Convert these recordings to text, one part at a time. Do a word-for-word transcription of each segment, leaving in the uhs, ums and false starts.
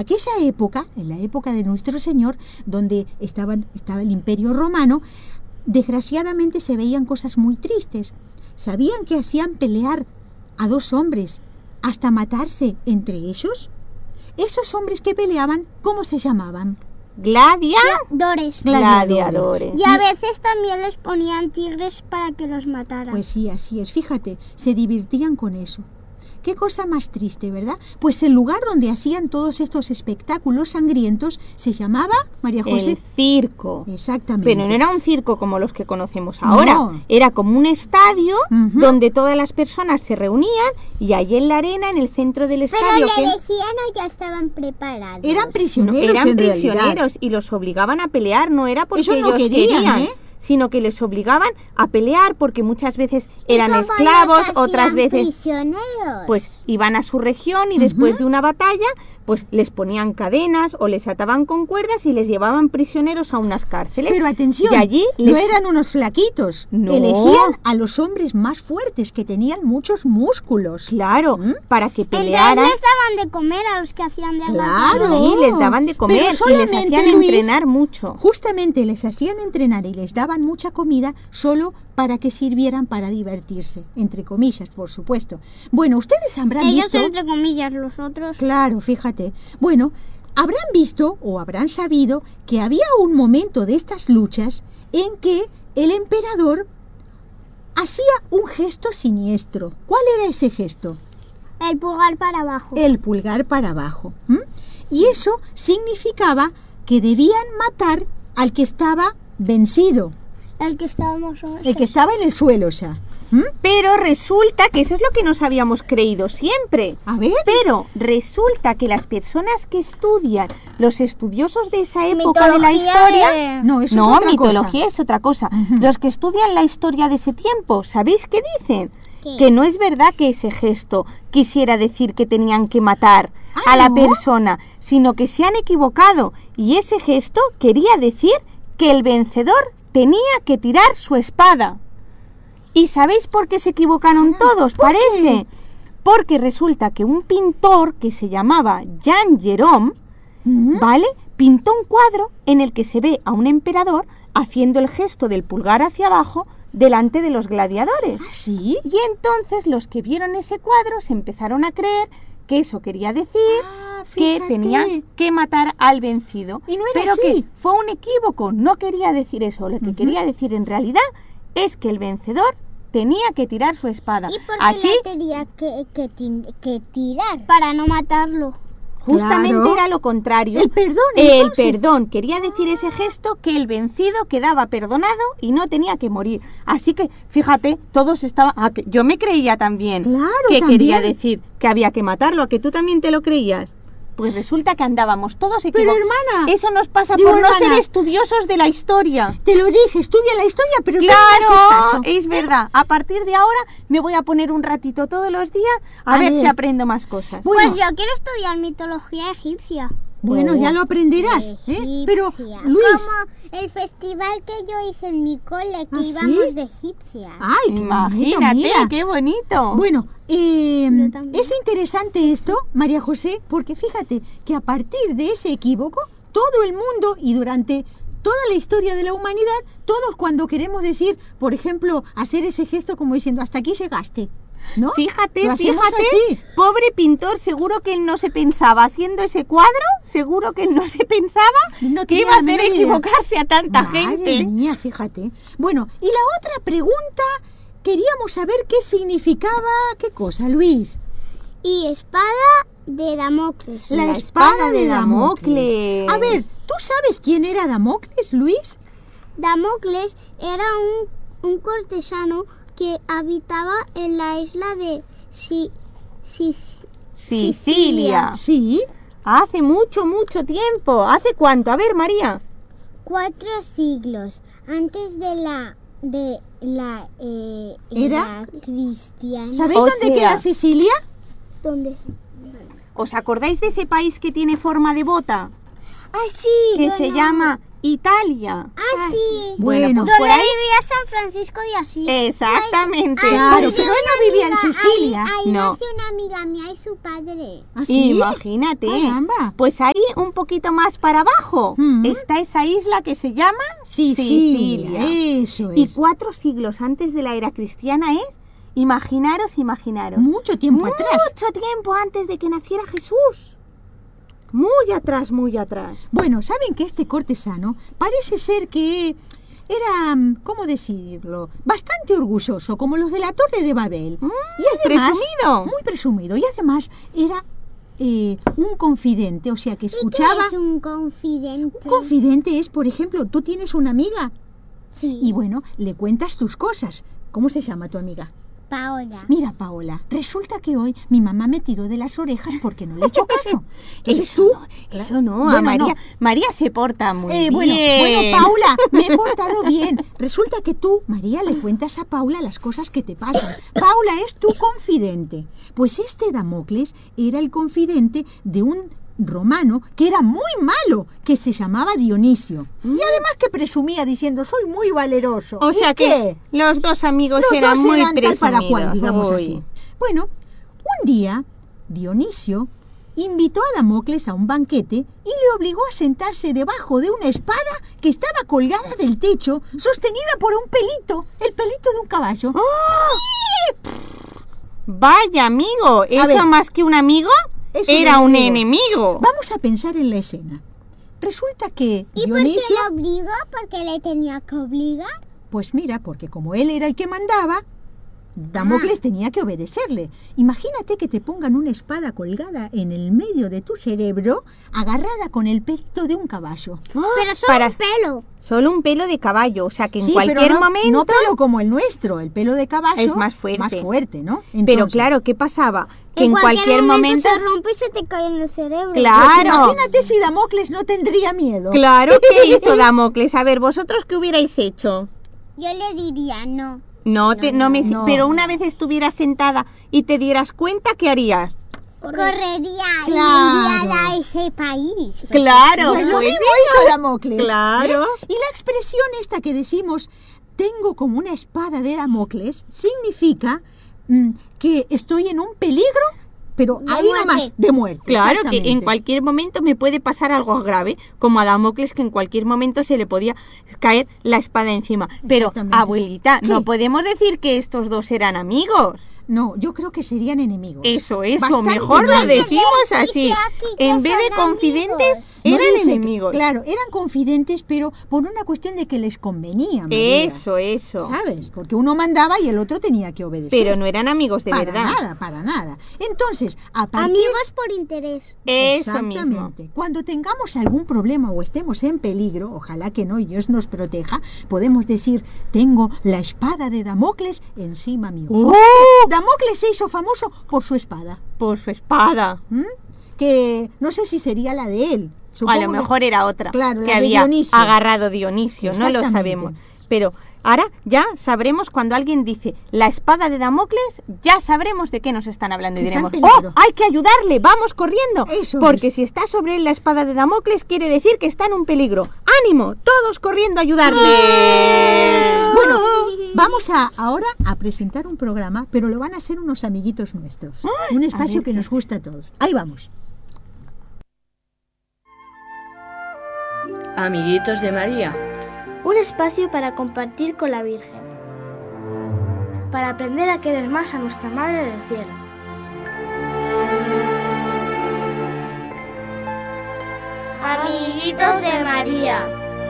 aquella época, en la época de nuestro Señor, donde estaban, estaba el Imperio Romano, desgraciadamente se veían cosas muy tristes. ¿Sabían que hacían pelear a dos hombres hasta matarse entre ellos? Esos hombres que peleaban, ¿cómo se llamaban? Gladiadores. Gladiadores. Y a veces también les ponían tigres para que los mataran. Pues sí, así es. Fíjate, se divertían con eso. Qué cosa más triste, ¿verdad? Pues el lugar donde hacían todos estos espectáculos sangrientos se llamaba, María José. El circo. Exactamente. Pero no era un circo como los que conocemos ahora. No. Era como un estadio Uh-huh. donde todas las personas se reunían y allí en la arena, en el centro del Pero estadio... le que decían o ya estaban preparados. Eran no, prisioneros, eran en prisioneros realidad. y los obligaban a pelear, no era porque Ellos no ellos querían, querían, ¿eh? sino que les obligaban a pelear porque muchas veces ¿Y eran cómo esclavos, los hacían otras veces prisioneros? pues iban a su región y después de una batalla pues les ponían cadenas o les ataban con cuerdas y les llevaban prisioneros a unas cárceles. Pero atención, y allí no les... eran unos flaquitos. No. Elegían a los hombres más fuertes, que tenían muchos músculos. Claro, ¿Mm? para que Entonces pelearan. les daban de comer a los que hacían de Claro. Sí, les daban de comer Pero y les solamente, hacían Luis, entrenar mucho. Justamente les hacían entrenar y les daban mucha comida solo para que sirvieran para divertirse, entre comillas, por supuesto. Bueno, ustedes habrán Ellos visto... entre comillas, los otros. Claro, fíjate. Bueno, habrán visto o habrán sabido que había un momento de estas luchas en que el emperador hacía un gesto siniestro. ¿Cuál era ese gesto? El pulgar para abajo. El pulgar para abajo. ¿m? Y eso significaba que debían matar al que estaba vencido, El que estábamos... el que estaba en el suelo ya. ¿m? Pero resulta que eso es lo que nos habíamos creído siempre. A ver. Pero resulta que las personas que estudian, los estudiosos de esa época de la Mitología historia... de- No, eso no, es otra mitología cosa. es otra cosa. Ujú. Los que estudian la historia de ese tiempo, ¿sabéis qué dicen? ¿Qué? Que no es verdad que ese gesto quisiera decir que tenían que matar Ah, a la ¿no? persona, sino que se han equivocado. Y ese gesto quería decir que el vencedor tenía que tirar su espada. ¿Y sabéis por qué se equivocaron todos? ¿por Parece. qué? Porque resulta que un pintor que se llamaba Jean Gérôme, ¿m? ¿vale? Pintó un cuadro en el que se ve a un emperador haciendo el gesto del pulgar hacia abajo delante de los gladiadores. ¿Ah, sí? Y entonces los que vieron ese cuadro se empezaron a creer que eso quería decir Ah, que fíjate. tenían que matar al vencido. Y no era Pero así. que fue un equivoco, no quería decir eso. Lo que Ujú. quería decir en realidad es que el vencedor tenía que tirar su espada. ¿Y por qué Así, le tenía que, que, tin- que tirar? Para no matarlo. justamente Claro. era lo contrario. El perdón, El entonces. perdón. Quería decir ese gesto que el vencido quedaba perdonado y no tenía que morir. Así que, fíjate, todos estaban... ah, que yo me creía también Claro, que también. quería decir que había que matarlo. ¿A que tú también te lo creías? Pues resulta que andábamos todos Pero, equivocados. hermana, Eso nos pasa digo, por no hermana, ser estudiosos de la historia. Te lo dije, estudia la historia, pero tú no me haces Claro, caso. es verdad. A partir de ahora me voy a poner un ratito todos los días a, A ver, ver. si aprendo más cosas. Bueno. Pues yo quiero estudiar mitología egipcia. Bueno, ya lo aprenderás, ¿eh? Egipcia. Pero, Luis... Como el festival que yo hice en mi cole, que ¿Ah, íbamos sí? de egipcia. ¡Ay, qué bonito, Imagínate, mira! qué bonito. Bueno, eh, Yo también. es interesante esto, María José, porque fíjate que a partir de ese equívoco, todo el mundo y durante toda la historia de la humanidad, todos cuando queremos decir, por ejemplo, hacer ese gesto como diciendo, hasta aquí llegaste, ¿no? Fíjate, Lo hacemos fíjate, así. pobre pintor, seguro que él no se pensaba haciendo ese cuadro, seguro que él no se pensaba No que tenía iba a la hacer menor idea. equivocarse a tanta Madre gente. mía, fíjate. Bueno, y la otra pregunta, queríamos saber qué significaba, qué cosa, Luis. Y espada de Damocles. La, La espada, espada de de Damocles. Damocles. A ver, ¿tú sabes quién era Damocles, Luis? Damocles era un, un cortesano que habitaba en la isla de Si- Si- Sicilia. Sí. Hace mucho, mucho tiempo. ¿Hace cuánto? A ver, María. Cuatro siglos antes de la de la eh, ¿Era? era cristiana. ¿Sabéis O dónde sea- queda Sicilia? ¿Dónde? ¿Os acordáis de ese país que tiene forma de bota? Ah, sí. Que yo se no. llama Italia. Ah, sí. Bueno, pues Donde por ahí... vivía San Francisco de Asís. Exactamente. Claro, Ahí pero nació él no una vivía en amiga, Sicilia. Ahí, ahí No. nació una amiga mía y su padre. ¿Ah, sí? Imagínate. Caramba. Pues ahí un poquito más para abajo Mm. está esa isla que se llama Sicilia, Sicilia. eso Y es. cuatro siglos antes de la era cristiana es, imaginaros, imaginaros. Mucho tiempo atrás. Mucho tiempo antes de que naciera Jesús. Muy atrás, muy atrás. Bueno, ¿saben que este cortesano parece ser que era, ¿cómo decirlo?, bastante orgulloso, como los de la Torre de Babel. Mm, y presumido. Muy presumido. Y además era eh, un confidente, o sea, que ¿Y qué escuchaba... es un confidente? Un confidente es, por ejemplo, tú tienes una amiga Sí. y, bueno, le cuentas tus cosas. ¿Cómo se llama tu amiga? Paola. Mira, Paola, resulta que hoy mi mamá me tiró de las orejas porque no le he hecho caso. Entonces Eso tú... no, eso no, a Bueno, María. no. María se porta muy Eh, bien. bueno, bueno, Paula, me he portado bien. Resulta que tú, María, le cuentas a Paula las cosas que te pasan. Paula es tu confidente. Pues este Damocles era el confidente de un romano que era muy malo, que se llamaba Dionisio. Y además que presumía diciendo, soy muy valeroso. O ¿Y sea que qué? los dos amigos Los eran dos muy eran tal para presumidos. cual, digamos Uy. así. Bueno, un día Dionisio invitó a Damocles a un banquete y le obligó a sentarse debajo de una espada que estaba colgada del techo, sostenida por un pelito, el pelito de un caballo. ¡Ah! Vaya amigo, eso ver. más que un amigo Es un era un enemigo. enemigo. Vamos a pensar en la escena. Resulta que ¿Y por qué Dionisio, lo obligó? ¿Porque le tenía que obligar? pues mira, porque como él era el que mandaba, Damocles tenía que obedecerle. Imagínate que te pongan una espada colgada en el medio de tu cerebro, agarrada con el pelito de un caballo. Pero solo Para- un pelo. Solo un pelo de caballo, o sea que en Sí, cualquier pero no, momento... no pelo como el nuestro, el pelo de caballo Es más fuerte. más fuerte, ¿no? Pero Entonces, claro, ¿qué pasaba? Que En en cualquier momento... se rompe y se te cae en el cerebro. Claro. pues imagínate si Damocles no tendría miedo. Claro, ¿qué hizo Damocles? A ver, ¿vosotros qué hubierais hecho? Yo le diría no. No, te, no, me... no. Pero una vez estuvieras sentada y te dieras cuenta, ¿qué harías? Correría y Claro. me iría a ese país. Claro, Pues lo pues mismo eso. hizo Damocles. Claro. ¿eh? Y la expresión esta que decimos, tengo como una espada de Damocles, significa mm, que estoy en un peligro, pero De ahí muerte. nomás, de muerte. Claro, que en exactamente. cualquier momento me puede pasar algo grave, como a Damocles, que en cualquier momento se le podía caer la espada encima. Pero, Exactamente. abuelita, ¿Qué? no podemos decir que estos dos eran amigos. No, yo creo que serían enemigos. Eso, eso, Bastante mejor lo enemigos. decimos Dice así. aquí que En vez de son confidentes, amigos. No eran dice que- enemigos. Claro, eran confidentes, pero por una cuestión de que les convenía. María. Eso, eso. ¿Sabes? Porque uno mandaba y el otro tenía que obedecer. Pero no eran amigos de para verdad. nada, para nada. Entonces, a partir... Amigos por interés. Eso mismo. Exactamente. Cuando tengamos algún problema o estemos en peligro, ojalá que no y Dios nos proteja, podemos decir, tengo la espada de Damocles encima mío. ¡Oh! O sea que Damocles se hizo famoso por su espada, Por su espada. ¿m? que no sé si sería la de él. A Supongo lo que- mejor era otra Claro, que la de había Dionisio. agarrado Dionisio, no lo Exactamente. sabemos. Pero ahora ya sabremos cuando alguien dice la espada de Damocles, ya sabremos de qué nos están hablando y Que está en diremos, peligro. ¡oh, hay que ayudarle! ¡Vamos corriendo! Eso Porque es. si está sobre él la espada de Damocles quiere decir que está en un peligro. ¡Ánimo! Todos corriendo a ayudarle. Bueno, vamos a ahora a presentar un programa, pero lo van a hacer unos amiguitos nuestros. Ay, Un a espacio ver que qué. nos gusta a todos. Ahí vamos. Amiguitos de María. Un espacio para compartir con la Virgen, para aprender a querer más a nuestra Madre del Cielo. Amiguitos de María.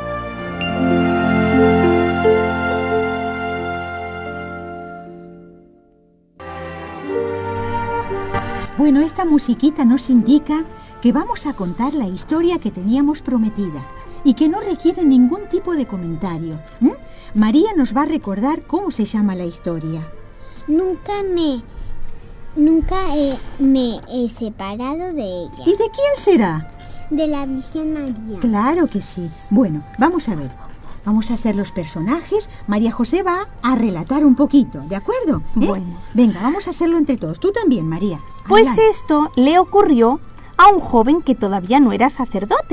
Bueno, esta musiquita nos indica que vamos a contar la historia que teníamos prometida y que no requiere ningún tipo de comentario. ¿m? María nos va a recordar cómo se llama la historia. Nunca me... Nunca he- me he separado de ella. ¿Y de quién será? De la Virgen María. Claro que sí. Bueno, vamos a ver. Vamos a hacer los personajes. María José va a relatar un poquito, ¿de acuerdo? ¿Eh? Bueno. Venga, vamos a hacerlo entre todos. Tú también, María. Pues Adelante. esto le ocurrió a un joven que todavía no era sacerdote,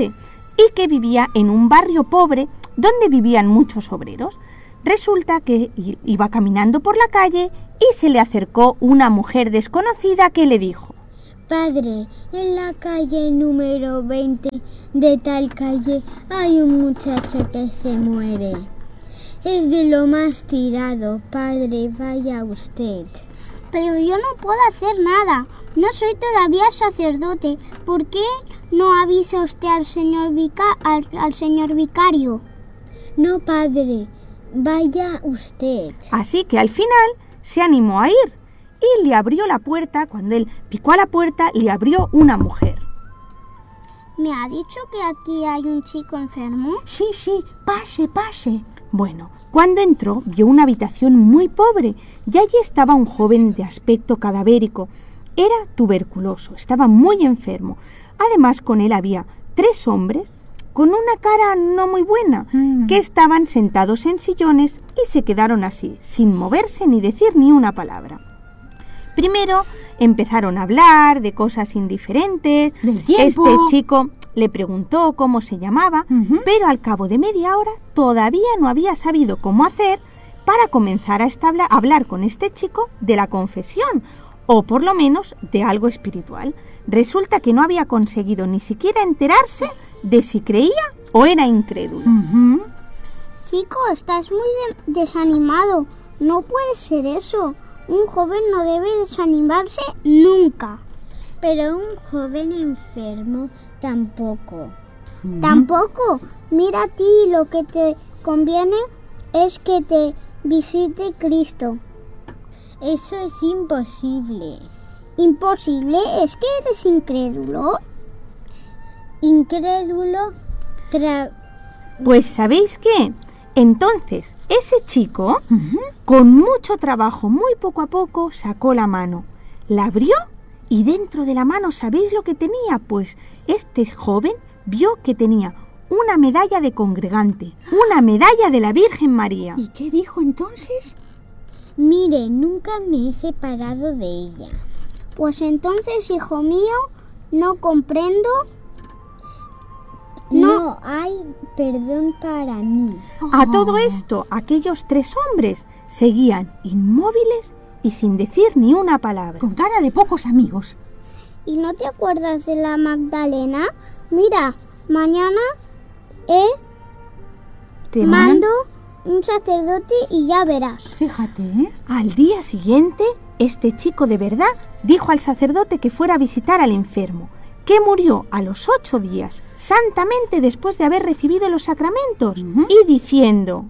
y que vivía en un barrio pobre donde vivían muchos obreros. Resulta que iba caminando por la calle y se le acercó una mujer desconocida que le dijo: Padre, en la calle número veinte de tal calle hay un muchacho que se muere. Es de lo más tirado, padre, vaya usted. Pero yo no puedo hacer nada. No soy todavía sacerdote. ¿Por qué no avisa usted al señor, vica- al, al señor vicario? No, padre, vaya usted. Así que al final se animó a ir y le abrió la puerta. Cuando él picó a la puerta, le abrió una mujer. ¿Me ha dicho que aquí hay un chico enfermo? Sí, sí, pase, pase. Bueno, cuando entró vio una habitación muy pobre y allí estaba un joven de aspecto cadavérico. Era tuberculoso, estaba muy enfermo. Además, con él había tres hombres con una cara no muy buena, Mm. que estaban sentados en sillones y se quedaron así, sin moverse ni decir ni una palabra. Primero empezaron a hablar de cosas indiferentes. Del tiempo. Este chico le preguntó cómo se llamaba, Ujú. pero al cabo de media hora todavía no había sabido cómo hacer para comenzar a establa- a hablar con este chico de la confesión, o por lo menos de algo espiritual. Resulta que no había conseguido ni siquiera enterarse de si creía o era incrédulo. Ujú. Chico, estás muy de- desanimado. No puede ser eso. Un joven no debe desanimarse nunca. Pero un joven enfermo tampoco. Tampoco. Mira a ti, lo que te conviene es que te visite Cristo. Eso es imposible. Imposible, es que eres incrédulo. Incrédulo, tra- Pues ¿sabéis qué? Entonces, ese chico, Ujú. con mucho trabajo, muy poco a poco, sacó la mano, la abrió y dentro de la mano, ¿sabéis lo que tenía? Pues este joven vio que tenía una medalla de congregante, una medalla de la Virgen María. ¿Y qué dijo entonces? Mire, nunca me he separado de ella. Pues entonces, hijo mío, no comprendo. No hay perdón para mí. A todo esto, aquellos tres hombres seguían inmóviles y sin decir ni una palabra. Con cara de pocos amigos. ¿Y no te acuerdas de la Magdalena? Mira, mañana eh, Te mando un sacerdote y ya verás. Fíjate, ¿eh? Al día siguiente, este chico de verdad dijo al sacerdote que fuera a visitar al enfermo, que murió a los ocho días, santamente después de haber recibido los sacramentos, Ujú. y diciendo: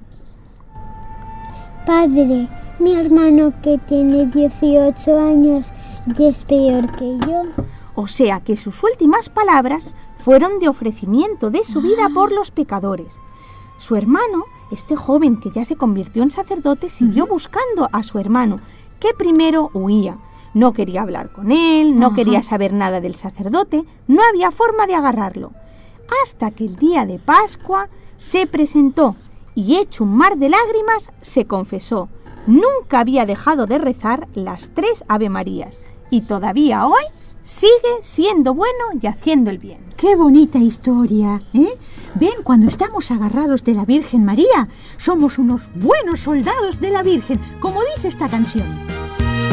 Padre, mi hermano que tiene dieciocho años y es peor que yo. o sea que sus últimas palabras fueron de ofrecimiento de su vida por los pecadores. Su hermano, este joven que ya se convirtió en sacerdote, siguió buscando a su hermano, que primero huía. No quería hablar con él, no Ajá. quería saber nada del sacerdote, no había forma de agarrarlo. Hasta que el día de Pascua se presentó y, hecho un mar de lágrimas, se confesó. Nunca había dejado de rezar las tres Ave Marías y todavía hoy sigue siendo bueno y haciendo el bien. ¡Qué bonita historia! ¿Eh? Ven, cuando estamos agarrados de la Virgen María, somos unos buenos soldados de la Virgen, como dice esta canción.